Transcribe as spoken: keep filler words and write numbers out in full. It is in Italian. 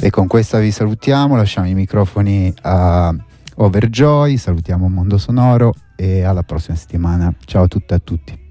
E con questa vi salutiamo, lasciamo i microfoni a Overjoy, salutiamo Mondo Sonoro e alla prossima settimana. Ciao a tutte e a tutti.